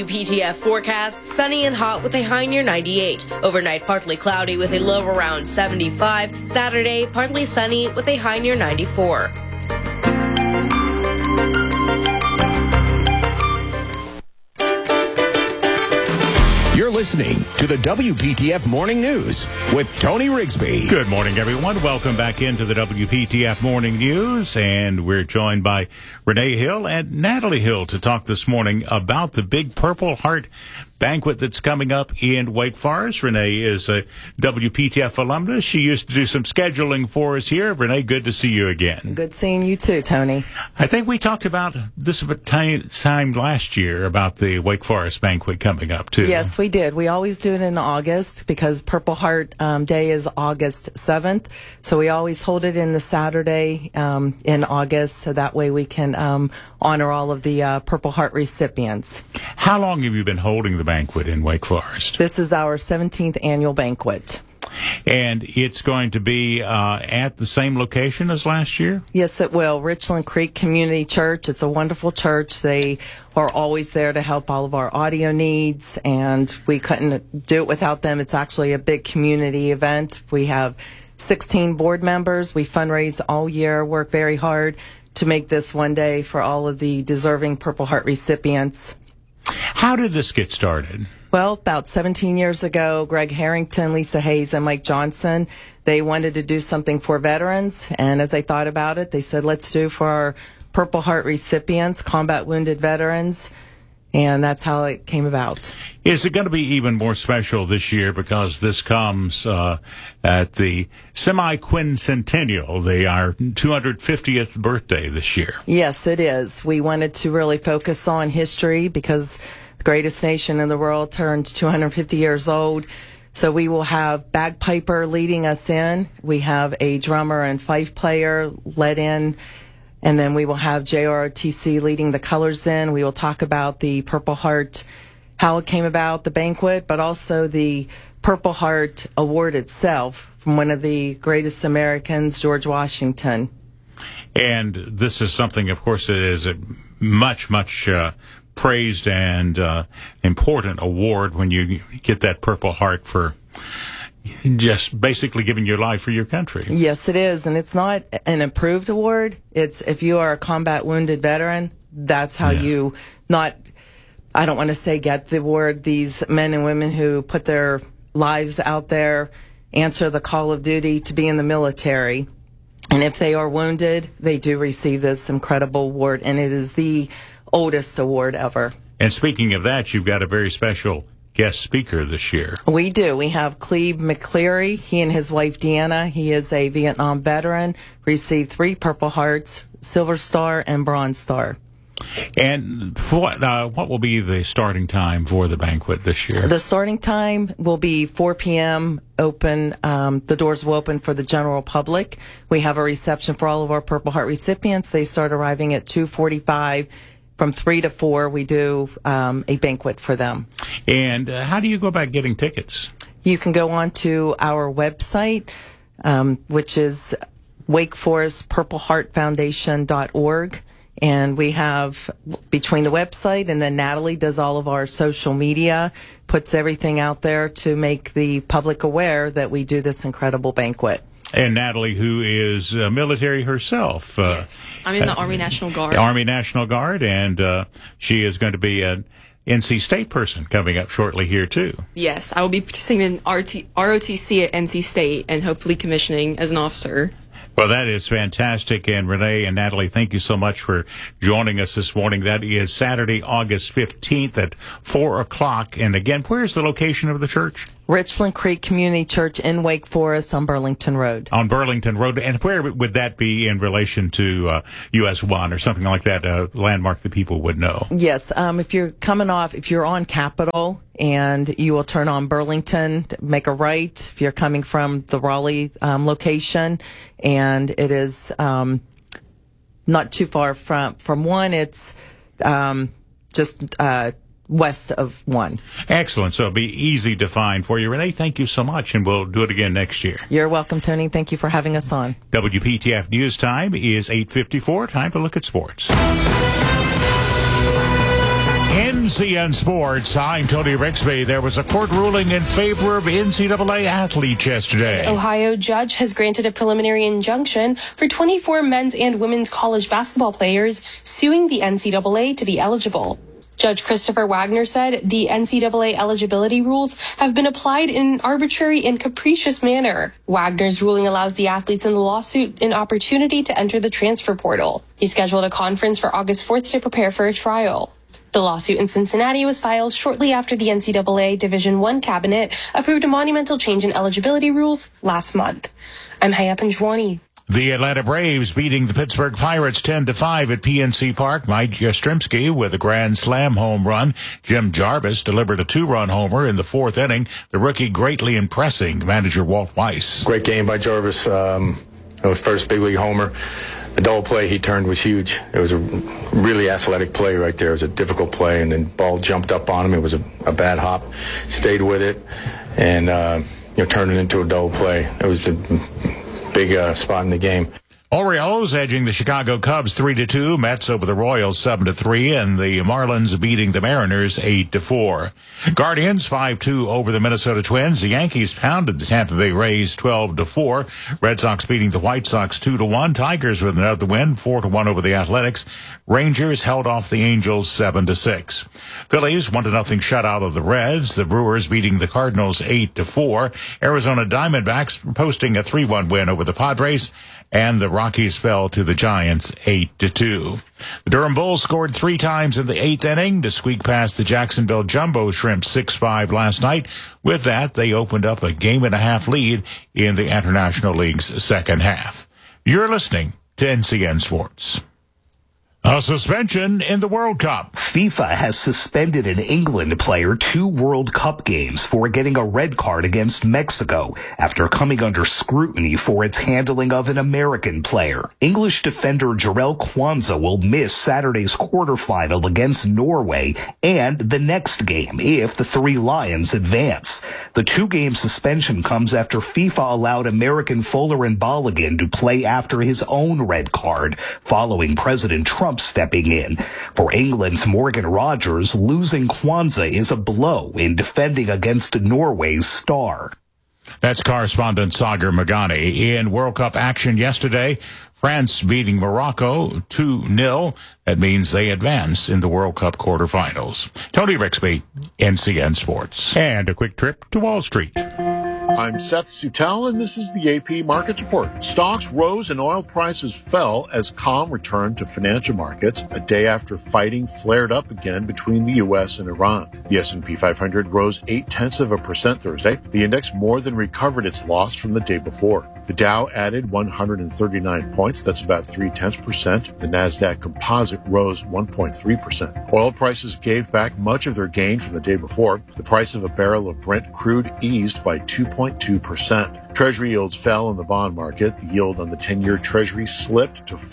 PTF forecast, sunny and hot with a high near 98. Overnight, partly cloudy with a low around 75. Saturday, partly sunny with a high near 94. You're listening to the WPTF Morning News with Tony Rigsby. Good morning, everyone. Welcome back into the WPTF Morning News, and we're joined by Renee Hill and Natalie Hill to talk this morning about the big Purple Heart banquet that's coming up in Wake Forest. Renee is a WPTF alumnus. She used to do some scheduling for us here. Renee, good to see you again. Good seeing you too, Tony. I think we talked about this time last year about the Wake Forest banquet coming up, too. Yes, we did. We always do it in August because Purple Heart Day is August 7th. So we always hold it in the Saturday in August, so that way we can honor all of the Purple Heart recipients. How long have you been holding the banquet in Wake Forest? This is our 17th annual banquet. And it's going to be at the same location as last year? Yes, it will. Richland Creek Community Church. It's a wonderful church. They are always there to help all of our audio needs, and we couldn't do it without them. It's actually a big community event. We have 16 board members. We fundraise all year, work very hard to make this one day for all of the deserving Purple Heart recipients. How did this get started? Well, about 17 years ago, Greg Harrington, Lisa Hayes, and Mike Johnson, they wanted to do something for veterans. And as they thought about it, they said, let's do for our Purple Heart recipients, combat wounded veterans. And that's how it came about. Is it going to be even more special this year because this comes at the semi-quincentennial, our 250th birthday this year? Yes, it is. We wanted to really focus on history because the greatest nation in the world turned 250 years old. So we will have bagpiper leading us in. We have a drummer and fife player led in. And then we will have JROTC leading the colors in. We will talk about the Purple Heart, how it came about, the banquet, but also the Purple Heart Award itself from one of the greatest Americans, George Washington. And this is something, of course, that is a much praised and important award when you get that Purple Heart for just basically giving your life for your country. Yes, it is. And it's not an approved award. It's if you are a combat wounded veteran, that's how you I don't want to say get the award. These men and women who put their lives out there, answer the call of duty to be in the military. And if they are wounded, they do receive this incredible award. And it is the oldest award ever. And speaking of that, you've got a very special guest speaker this year. We do. We have Cleve McCleary. He and his wife, Deanna. He is a Vietnam veteran, received 3 Purple Hearts, Silver Star, and Bronze Star. And what will be the starting time for the banquet this year? The starting time will be 4 p.m. open. The doors will open for the general public. We have a reception for all of our Purple Heart recipients. They start arriving at 2:45. From 3 to 4, we do a banquet for them. And how do you go about getting tickets? You can go on to our website, which is wakeforestpurpleheartfoundation.org. And we have, between the website and then Natalie does all of our social media, puts everything out there to make the public aware that we do this incredible banquet. And Natalie, who is military herself. Yes, I'm in the Army National Guard. Army National Guard, and she is going to be an NC State person coming up shortly here, too. Yes, I will be participating in ROTC at NC State and hopefully commissioning as an officer. Well, that is fantastic. And Renee and Natalie, thank you so much for joining us this morning. That is Saturday, August 15th at 4 o'clock. And again, where's the location of the church? Richland Creek Community Church in Wake Forest on Burlington Road. On Burlington Road. And where would that be in relation to US 1 or something like that, a landmark that people would know? Yes. If you're on Capitol and you will turn on Burlington, make a right if you're coming from the Raleigh location. And it is not too far from 1. It's just west of 1. Excellent. So it'll be easy to find for you. Renee, thank you so much, and we'll do it again next year. You're welcome, Tony. Thank you for having us on. WPTF News Time is 8:54. Time to look at sports. NCN Sports, I'm Tony Rixby. There was a court ruling in favor of NCAA athletes yesterday. Ohio judge has granted a preliminary injunction for 24 men's and women's college basketball players suing the NCAA to be eligible. Judge Christopher Wagner said the NCAA eligibility rules have been applied in an arbitrary and capricious manner. Wagner's ruling allows the athletes in the lawsuit an opportunity to enter the transfer portal. He scheduled a conference for August 4th to prepare for a trial. The lawsuit in Cincinnati was filed shortly after the NCAA Division I cabinet approved a monumental change in eligibility rules last month. I'm Haya Panjwani. The Atlanta Braves beating the Pittsburgh Pirates 10-5 at PNC Park. Mike Yastrzemski with a grand slam home run. Jim Jarvis delivered a 2-run homer in the 4th inning. The rookie greatly impressing manager Walt Weiss. Great game by Jarvis. First big league homer. The double play he turned was huge. It was a really athletic play right there. It was a difficult play, and then ball jumped up on him. It was a bad hop. Stayed with it, and turned it into a double play. It was the big spot in the game. Orioles edging the Chicago Cubs 3-2, Mets over the Royals 7-3, and the Marlins beating the Mariners 8-4. Guardians 5-2 over the Minnesota Twins. The Yankees pounded the Tampa Bay Rays 12-4. Red Sox beating the White Sox 2-1. Tigers with another win 4-1 over the Athletics. Rangers held off the Angels 7-6. Phillies 1-0 shutout of the Reds. The Brewers beating the Cardinals 8-4. Arizona Diamondbacks posting a 3-1 win over the Padres. And the Rockies fell to the Giants 8-2. The Durham Bulls scored 3 times in the 8th inning to squeak past the Jacksonville Jumbo Shrimp 6-5 last night. With that, they opened up a 1.5 lead in the International League's second half. You're listening to NCN Sports. A suspension in the World Cup. FIFA has suspended an England player 2 World Cup games for getting a red card against Mexico after coming under scrutiny for its handling of an American player. English defender Jarell Quansah will miss Saturday's quarterfinal against Norway and the next game if the 3 Lions advance. The 2-game suspension comes after FIFA allowed American Folarin Balogun to play after his own red card following President Trump stepping in. For England's Morgan Rogers, losing Quansah is a blow in defending against Norway's star. That's correspondent Sagar Magani. In World Cup action yesterday, France beating Morocco 2-0. That means they advance in the World Cup quarterfinals. Tony Rixby, NCN Sports. And a quick trip to Wall Street. I'm Seth Sutel, and this is the AP Markets Report. Stocks rose and oil prices fell as calm returned to financial markets a day after fighting flared up again between the U.S. and Iran. The S&P 500 rose 0.8% Thursday. The index more than recovered its loss from the day before. The Dow added 139 points. That's about 0.3%. The NASDAQ Composite rose 1.3%. Oil prices gave back much of their gain from the day before. The price of a barrel of Brent crude eased by 2.2%. Treasury yields fell in the bond market. The yield on the 10-year Treasury slipped to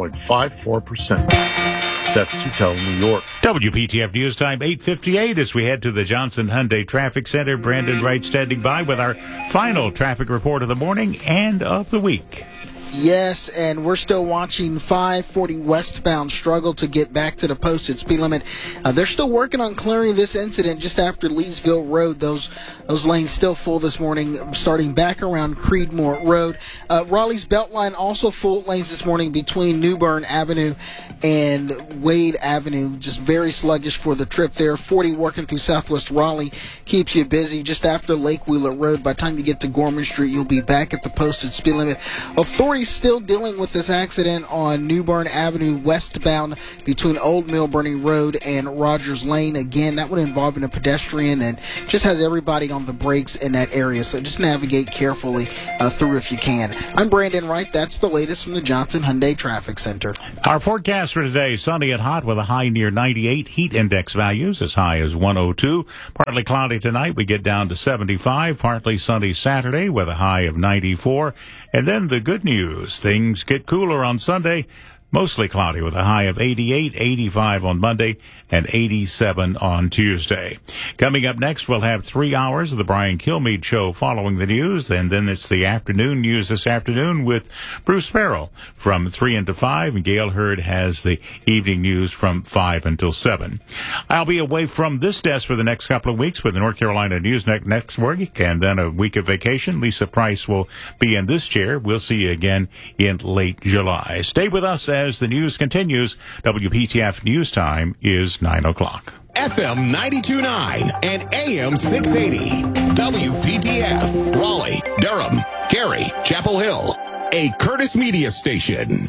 4.54%. Seth Sutel, New York. WPTF News Time 8:58 as we head to the Johnson Hyundai Traffic Center. Brandon Wright standing by with our final traffic report of the morning and of the week. Yes, and we're still watching 540 westbound struggle to get back to the posted speed limit. They're still working on clearing this incident just after Leesville Road. Those lanes still full this morning, starting back around Creedmoor Road. Raleigh's Beltline also full lanes this morning between New Bern Avenue and Wade Avenue. Just very sluggish for the trip there. 40 working through Southwest Raleigh keeps you busy just after Lake Wheeler Road. By the time you get to Gorman Street, you'll be back at the posted speed limit. Authorities still dealing with this accident on New Bern Avenue westbound between Old Millburning Road and Rogers Lane. Again, that would involve a pedestrian and just has everybody on the brakes in that area. So just navigate carefully through if you can. I'm Brandon Wright. That's the latest from the Johnson Hyundai Traffic Center. Our forecast for today, sunny and hot with a high near 98. Heat index values as high as 102. Partly cloudy tonight. We get down to 75. Partly sunny Saturday with a high of 94. And then the good news, things get cooler on Sunday. mostly cloudy with a high of 88, 85 on Monday, and 87 on Tuesday. Coming up next, we'll have 3 hours of the Brian Kilmeade Show following the news, and then it's the afternoon news this afternoon with Bruce Sparrow from 3 until 5, and Gail Hurd has the evening news from 5 until 7. I'll be away from this desk for the next couple of weeks with the North Carolina News next week, and then a week of vacation. Lisa Price will be in this chair. We'll see you again in late July. Stay with us as the news continues. WPTF News Time is 9 o'clock. FM 92.9 and AM 680. WPTF, Raleigh, Durham, Cary, Chapel Hill. A Curtis Media station.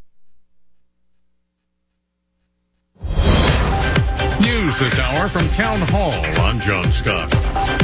News this hour from Town Hall. I'm John Scott.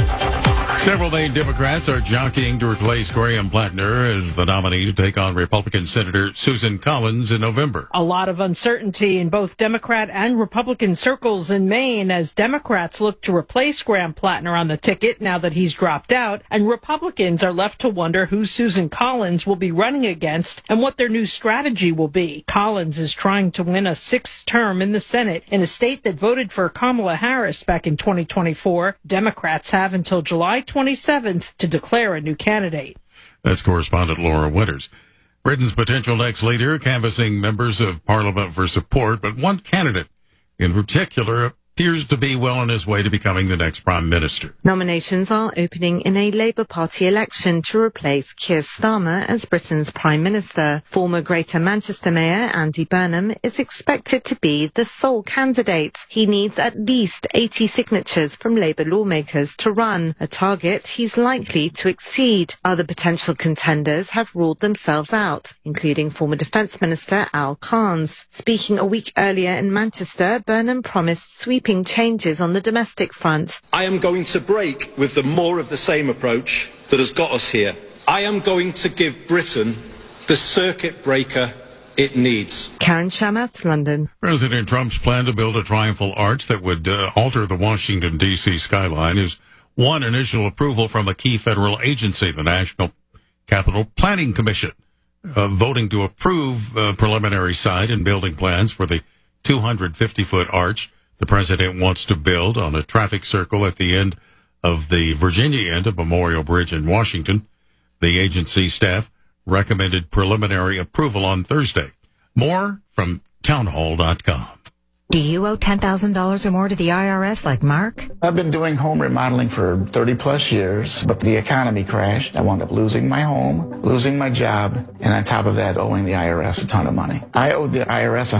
Several Maine Democrats are jockeying to replace Graham Plattner as the nominee to take on Republican Senator Susan Collins in November. A lot of uncertainty in both Democrat and Republican circles in Maine as Democrats look to replace Graham Plattner on the ticket now that he's dropped out, and Republicans are left to wonder who Susan Collins will be running against and what their new strategy will be. Collins is trying to win a sixth term in the Senate in a state that voted for Kamala Harris back in 2024. Democrats have until July 27th to declare a new candidate. That's correspondent Laura Winters. Britain's potential next leader canvassing members of Parliament for support, but one candidate in particular appears to be well on his way to becoming the next Prime Minister. Nominations are opening in a Labour Party election to replace Keir Starmer as Britain's Prime Minister. Former Greater Manchester Mayor Andy Burnham is expected to be the sole candidate. He needs at least 80 signatures from Labour lawmakers to run, a target he's likely to exceed. Other potential contenders have ruled themselves out, including former Defence Minister Al Cairns. Speaking a week earlier in Manchester, Burnham promised sweeping changes on the domestic front. I am going to break with the more of the same approach that has got us here. I am going to give Britain the circuit breaker it needs. Karen Shamatz, London. President Trump's plan to build a triumphal arch that would alter the Washington, D.C. skyline is won initial approval from a key federal agency, the National Capital Planning Commission, voting to approve preliminary site and building plans for the 250-foot arch the president wants to build on a traffic circle at the end of the Virginia end of Memorial Bridge in Washington. The agency staff recommended preliminary approval on Thursday. More from townhall.com. Do you owe $10,000 or more to the IRS like Mark? I've been doing home remodeling for 30 plus years, but the economy crashed. I wound up losing my home, losing my job, and on top of that, owing the IRS a ton of money. I owed the IRS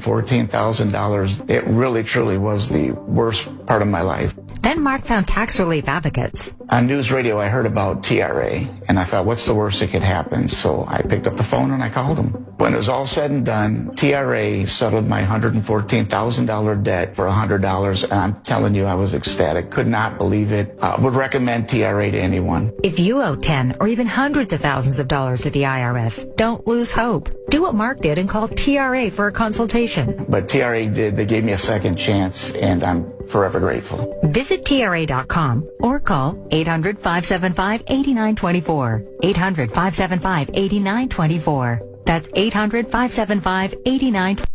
$114,000. It really, truly was the worst part of my life. Then Mark found tax relief advocates. On news radio, I heard about TRA, and I thought, what's the worst that could happen? So I picked up the phone and I called them. When it was all said and done, TRA settled my $114,000 debt for $100, and I'm telling you, I was ecstatic. Could not believe it. Would recommend TRA to anyone. If you owe 10 or even hundreds of thousands of dollars to the IRS, don't lose hope. Do what Mark did and call TRA for a consultation. But TRA did. They gave me a second chance, and I'm forever grateful. Visit TRA.com or call 800-575-8924. 800-575-8924. That's 800-575-8924.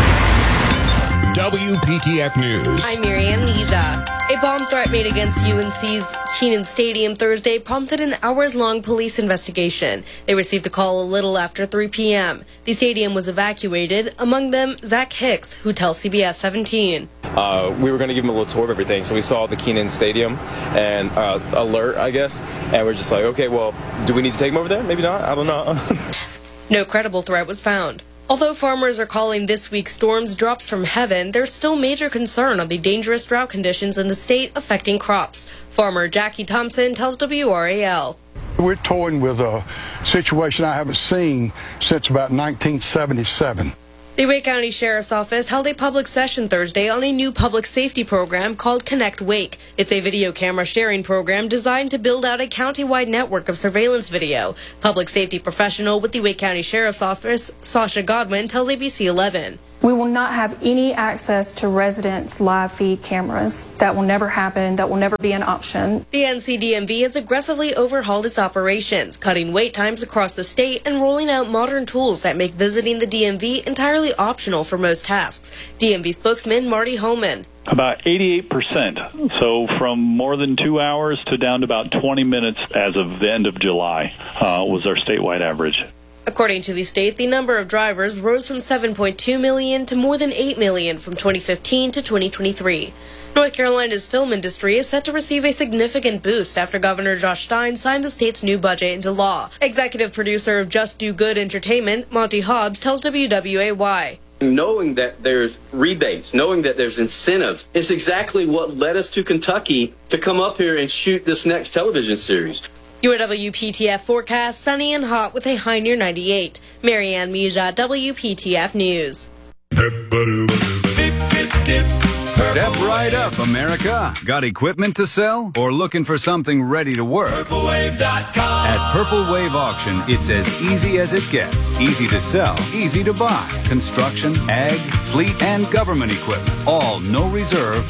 WPTF News. I'm Marianne Mija. A bomb threat made against UNC's Kenan Stadium Thursday prompted an hours-long police investigation. They received a call a little after 3 p.m. The stadium was evacuated, among them Zach Hicks, who tells CBS 17. We were going to give him a little tour of everything, so we saw the Kenan Stadium and alert, I guess, and we're just like, okay, well, do we need to take him over there? Maybe not. I don't know. No credible threat was found. Although farmers are calling this week's storms drops from heaven, there's still major concern on the dangerous drought conditions in the state affecting crops. Farmer Jackie Thompson tells WRAL. We're toying with a situation I haven't seen since about 1977. The Wake County Sheriff's Office held a public session Thursday on a new public safety program called Connect Wake. It's a video camera sharing program designed to build out a county-wide network of surveillance video. Public safety professional with the Wake County Sheriff's Office, Sasha Godwin, tells ABC 11. We will not have any access to residents' live feed cameras. That will never happen. That will never be an option. The NCDMV has aggressively overhauled its operations, cutting wait times across the state and rolling out modern tools that make visiting the DMV entirely optional for most tasks. DMV spokesman Marty Holman. About 88%. So from more than 2 hours to down to about 20 minutes as of the end of July was our statewide average. According to the state, the number of drivers rose from 7.2 million to more than 8 million from 2015 to 2023. North Carolina's film industry is set to receive a significant boost after Governor Josh Stein signed the state's new budget into law. Executive producer of Just Do Good Entertainment, Monty Hobbs, tells WWA why. Knowing that there's rebates, knowing that there's incentives, is exactly what led us to Kentucky to come up here and shoot this next television series. Your WPTF forecast, sunny and hot with a high near 98. Marianne Mija, WPTF News. Step right up, America. Got equipment to sell or looking for something ready to work? PurpleWave.com. At Purple Wave Auction, it's as easy as it gets. Easy to sell, easy to buy. Construction, ag, fleet, and government equipment. All no reserve.